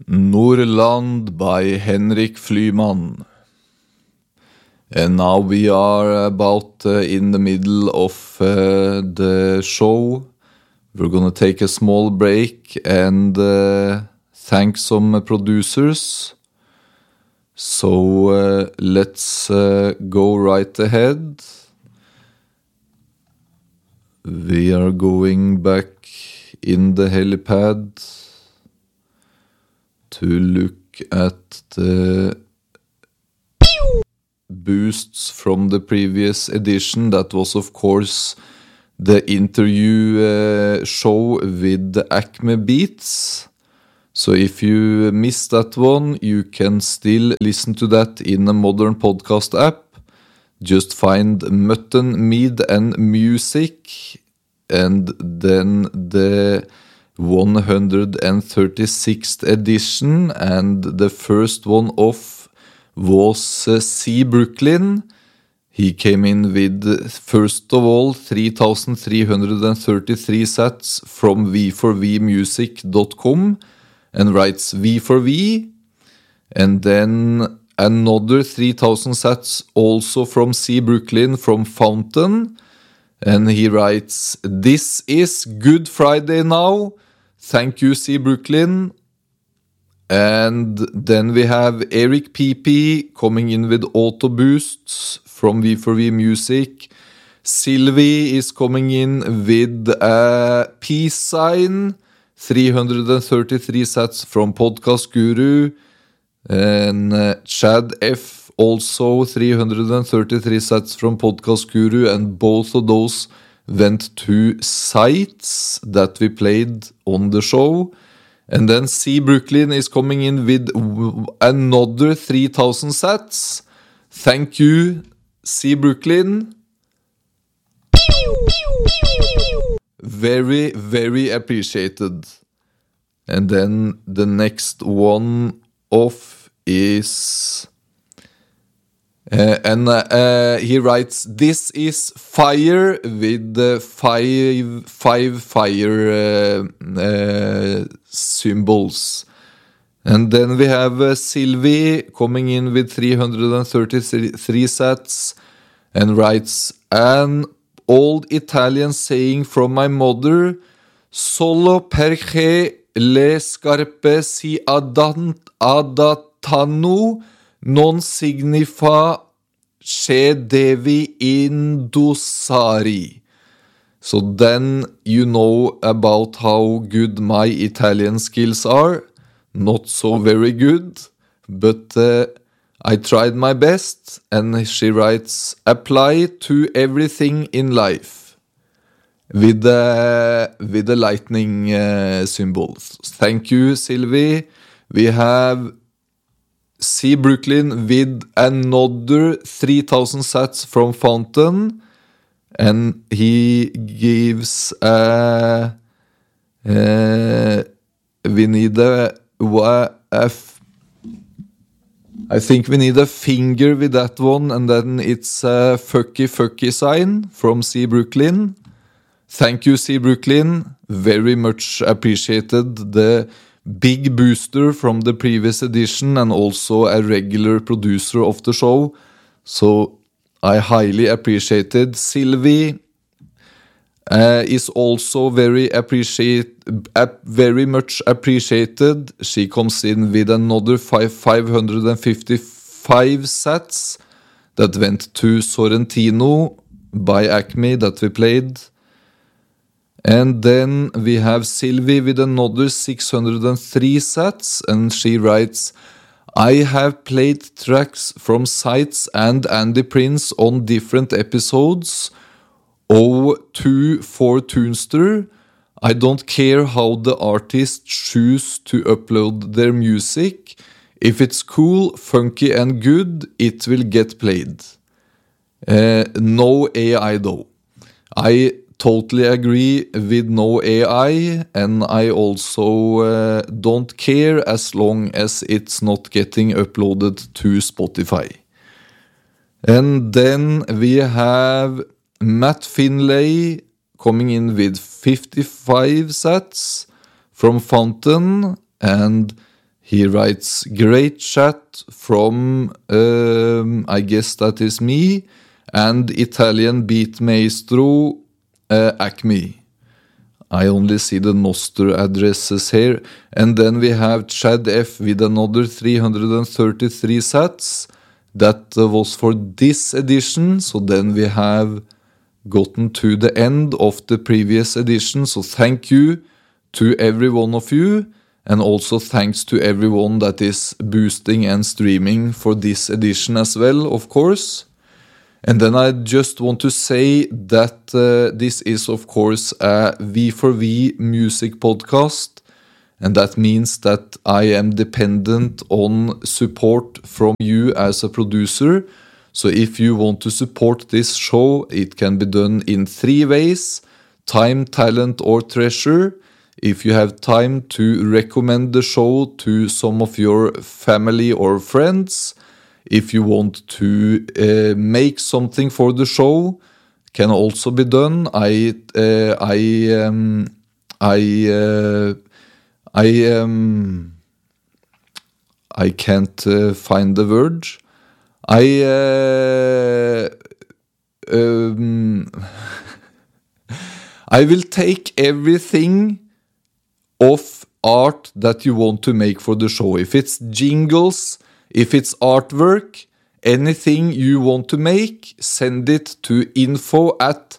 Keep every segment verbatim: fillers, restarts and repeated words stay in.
Norrland by Henrik Flyman. And now we are about uh, in the middle of uh, the show. We're gonna take a small break and uh, thank some producers. So uh, let's uh, go right ahead. We are going back in the helipad to look at the boosts from the previous edition. That was, of course, the interview uh, show with the Acme Beats. So if you missed that one, you can still listen to that in a modern podcast app. Just find Mutton, Mead and Music, and then the one hundred thirty-sixth edition, and the first one off was uh, C. Brooklyn. He came in with, first of all, three thousand three hundred thirty-three sats from v four v music dot com and writes V four V, and then another three thousand sats also from C. Brooklyn from Fountain, and he writes, "This is Good Friday now. Thank you, C. Brooklyn." And then we have Eric P P coming in with Auto Boosts from V four V Music. Sylvie is coming in with a peace sign, three hundred thirty-three sats from Podcast Guru. And uh, Chad F also three hundred thirty-three sats from Podcast Guru, and both of those went to sites that we played on the show. And then C. Brooklyn is coming in with w- another three thousand sats. Thank you, C. Brooklyn. Very, very appreciated. And then the next one off is... Uh, and uh, uh, he writes, "This is fire," with the five, five fire uh, uh, symbols. And then we have uh, Sylvie coming in with three hundred thirty-three sats and writes, "An old Italian saying from my mother, solo perché le scarpe si adan- adattano non signifa che devi indossare." So then you know about how good my Italian skills are. Not so very good, but uh, I tried my best. And she writes, "Apply to everything in life," with the, with the lightning uh, symbols. Thank you, Sylvie. We have C. Brooklyn with another three thousand sats from Fountain, and he gives a, uh, we need a, a, a f- I think we need a finger with that one, and then it's a fucky fucky sign from C. Brooklyn. Thank you, C. Brooklyn. Very much appreciated. The big booster from the previous edition, and also a regular producer of the show. So I highly appreciated. Sylvie uh, is also very appreciate, uh, very much appreciated. She comes in with another five, five hundred fifty-five sats that went to Sorrentino by Acme that we played. And then we have Sylvie with another six hundred three sats, and she writes, "I have played tracks from Sights and Andy Prince on different episodes of two for Toonster. I don't care how the artists choose to upload their music. If it's cool, funky and good, it will get played. Uh, no A I though." I totally agree with no A I, and I also uh, don't care as long as it's not getting uploaded to Spotify. And then we have Matt Finlay coming in with fifty-five sats from Fountain, and He writes, great chat from, um, I guess that is me, and Italian beat maestro uh, Acme. I only see the Noster addresses here. And then we have Chad F with another three hundred thirty-three sats. That uh, was for this edition. So then we have gotten to the end of the previous edition. So thank you to every one of you. And also thanks to everyone that is boosting and streaming for this edition as well, of course. And then I just want to say that uh, this is, of course, a V four V music podcast. And that means that I am dependent on support from you as a producer. So if you want to support this show, it can be done in three ways: time, talent, or treasure. If you have time to recommend the show to some of your family or friends, if you want to uh, make something for the show, can also be done. I uh, I um, I uh, I um, I can't uh, find the word. I uh, um, I will take everything of art that you want to make for the show. If it's jingles, if it's artwork, anything you want to make, send it to info at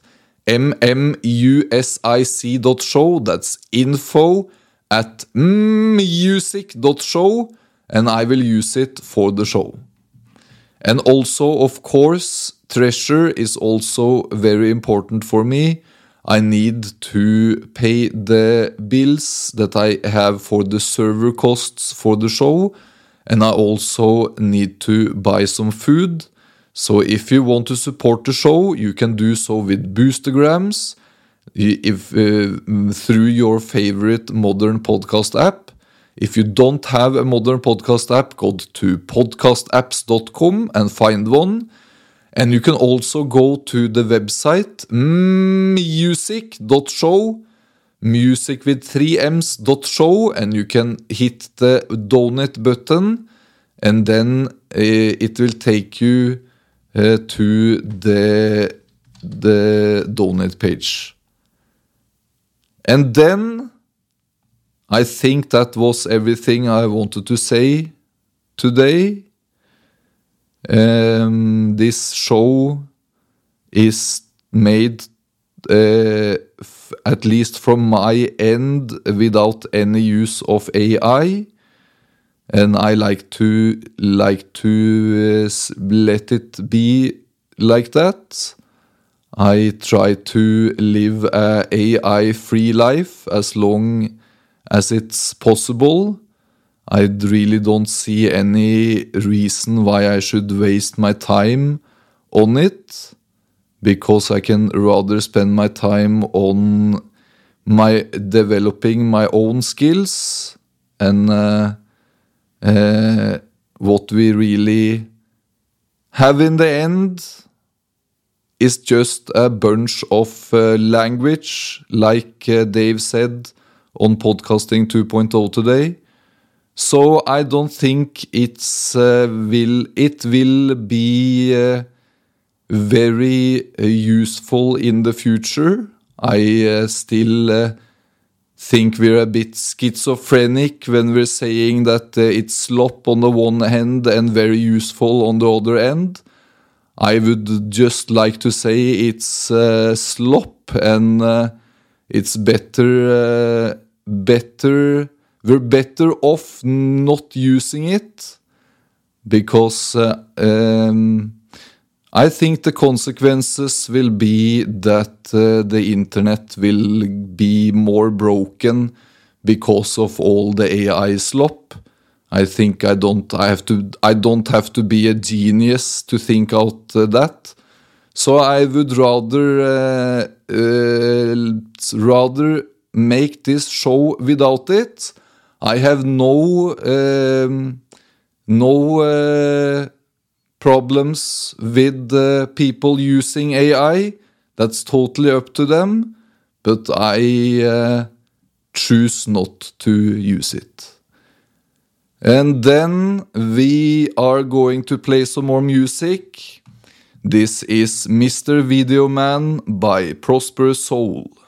mmusic dot show. That's info at music dot show, and I will use it for the show. And also, of course, treasure is also very important for me. I need to pay the bills that I have for the server costs for the show. And I also need to buy some food. So if you want to support the show, you can do so with Boostergrams, if, uh, through your favorite modern podcast app. If you don't have a modern podcast app, go to podcast apps dot com and find one. And you can also go to the website music dot show, music with three M's dot show, and you can hit the donate button, and then uh, it will take you uh, to the, the donate page. And then I think that was everything I wanted to say today. Um, this show is made uh, f- at least from my end without any use of A I, and I like to like to uh, let it be like that. I try to live a AI-free life as long as it's possible. I really don't see any reason why I should waste my time on it, because I can rather spend my time on my developing my own skills, and uh, uh, what we really have in the end is just a bunch of uh, language, like uh, Dave said on Podcasting two point oh today. So I don't think it's uh, will it will be uh, very uh, useful in the future. I uh, still uh, think we're a bit schizophrenic when we're saying that uh, it's slop on the one hand and very useful on the other end. I would just like to say it's uh, slop, and uh, it's better uh, better. We're better off not using it, because uh, um, I think the consequences will be that uh, the internet will be more broken because of all the A I slop. I think I don't I have to I don't have to be a genius to think out uh, that. So I would rather uh, uh, rather make this show without it. I have no um, no uh, problems with uh, people using A I. That's totally up to them, but I uh, choose not to use it. And then we are going to play some more music. This is Mister Video Man by Prosper Soul.